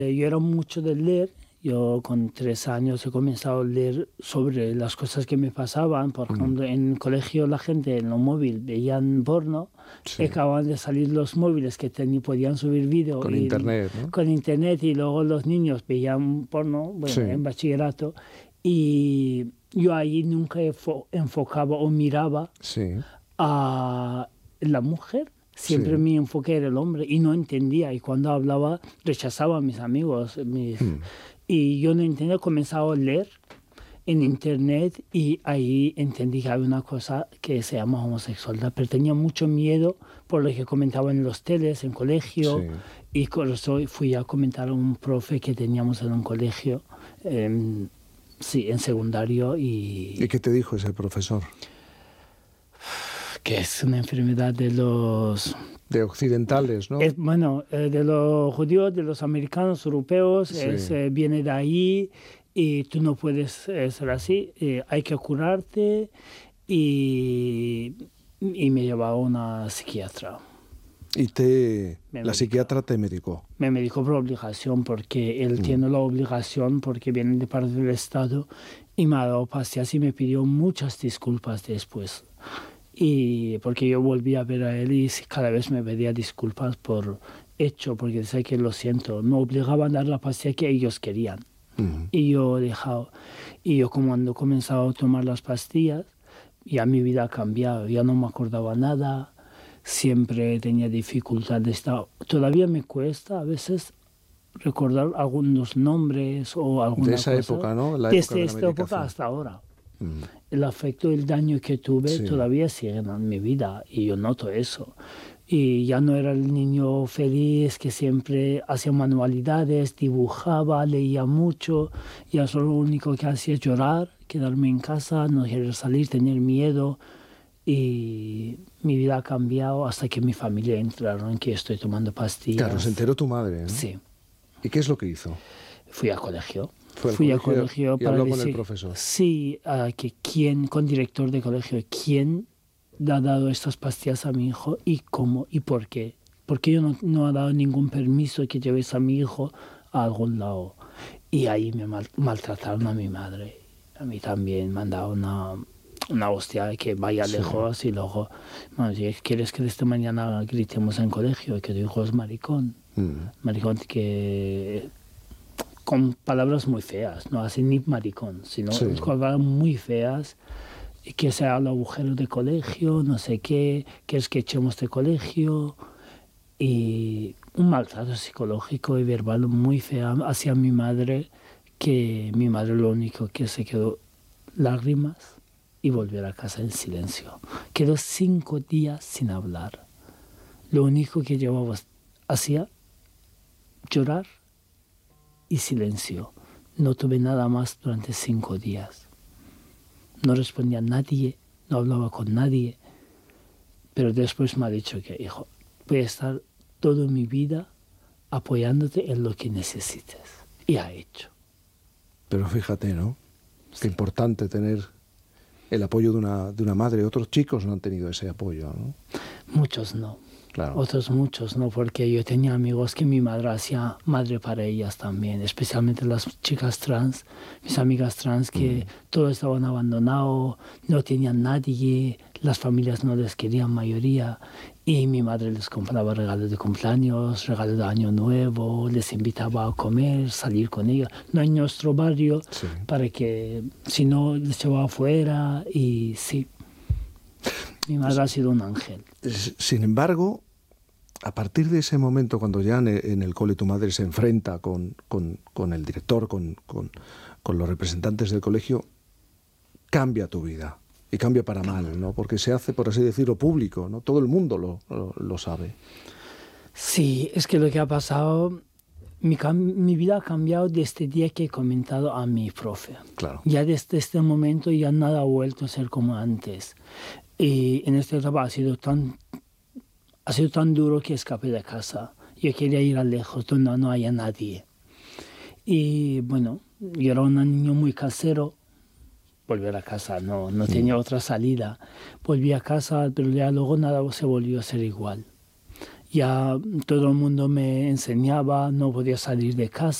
Yo era mucho de leer. Yo con 3 años he comenzado a leer sobre las cosas que me pasaban. Por ejemplo, en el colegio la gente en los móviles veían porno. Sí. Acababan de salir los móviles que podían subir vídeo. Con internet, ¿no? Con internet, y luego los niños veían porno, bueno, Sí. en bachillerato. Y yo ahí nunca enfocaba o miraba Sí. a la mujer. Siempre Sí. mi enfoque era el hombre y no entendía. Y cuando hablaba rechazaba a mis amigos. Y yo no entendía, comenzaba a leer en internet y ahí entendí que había una cosa que se llama homosexualidad. Pero tenía mucho miedo por lo que comentaban en los teles, en colegio. Sí. Y con eso fui a comentar a un profe que teníamos en un colegio, sí, en secundario. ¿Y qué te dijo ese profesor? Que es una enfermedad de los... De occidentales, ¿no? De los judíos, de los americanos, europeos, Sí. viene de ahí y tú no puedes ser así, hay que curarte, y me llevaba a una psiquiatra. Y la psiquiatra te medicó. Me medicó por obligación, porque él tiene la obligación, porque viene de parte del Estado, y me ha dado pastillas y me pidió muchas disculpas después. Y porque yo volví a ver a él y cada vez me pedía disculpas por hecho, porque decía que lo siento, me obligaban a dar la pastilla que ellos querían. Y yo he dejado. Y yo cuando he comenzado a tomar las pastillas, ya mi vida ha cambiado, ya no me acordaba nada, siempre tenía dificultades. Todavía me cuesta a veces recordar algunos nombres o alguna de esa cosa. época, ¿no? Desde esta época hasta ahora. El afecto, el daño que tuve todavía sigue en mi vida y yo noto eso. Y ya no era el niño feliz que siempre hacía manualidades, dibujaba, leía mucho. Ya solo lo único que hacía es llorar, quedarme en casa, no querer salir, tener miedo. Y mi vida ha cambiado hasta que mi familia entraron, que estoy tomando pastillas. Claro, se enteró tu madre, ¿no? Sí. ¿Y qué es lo que hizo? Fui al colegio. Fui al colegio y para habló decir, con el profesor. Sí, con director de colegio, quién le ha dado estas pastillas a mi hijo y cómo y por qué. Porque yo no he dado ningún permiso que lleves a mi hijo a algún lado. Y ahí me maltrataron a mi madre. A mí también me han dado una hostia que vaya lejos, y luego, ¿quieres que esta mañana gritemos en colegio que tu hijo es maricón? Maricón que... con palabras muy feas, no así ni maricón, sino con palabras muy feas, que sea el agujero de colegio, no sé qué, quieres que echemos de colegio, y un maltrato psicológico y verbal muy feo hacia mi madre, que mi madre lo único que se quedó lágrimas y volver a casa en silencio. Quedó 5 días sin hablar. Lo único que llevaba hacía llorar y silencio. No tuve nada más durante 5 días. No respondía a nadie, no hablaba con nadie. Pero después me ha dicho que, hijo, voy a estar toda mi vida apoyándote en lo que necesites. Y ha hecho. Pero fíjate, ¿no? Qué importante tener el apoyo de una madre. Otros chicos no han tenido ese apoyo, ¿no? Muchos no. Claro. Otros muchos no, porque yo tenía amigos que mi madre hacía madre para ellas también, especialmente las chicas trans, mis amigas trans, que todos estaban abandonados, no tenían nadie, las familias no les querían mayoría, y mi madre les compraba regalos de cumpleaños, regalos de año nuevo, les invitaba a comer, salir con ellos, no en nuestro barrio, para que si no les llevaba afuera, y sí. Mi madre ha sido un ángel. Sin embargo, a partir de ese momento, cuando ya en el cole tu madre se enfrenta con el director, con los representantes del colegio, cambia tu vida. Y cambia para mal, ¿no? Porque se hace, por así decirlo, público, ¿no? Todo el mundo lo sabe. Sí, es que lo que ha pasado... Mi vida ha cambiado desde el día que he comentado a mi profe. Claro. Ya desde este momento ya nada ha vuelto a ser como antes. Y en esta etapa ha sido tan duro que escapé de casa. Yo quería ir a lejos, donde no haya nadie. Y bueno, yo era un niño muy casero. Volver a casa, no tenía otra salida. Volví a casa, pero ya luego nada se volvió a ser igual. ya todo el mundo me enseñaba, no podía salir de casa.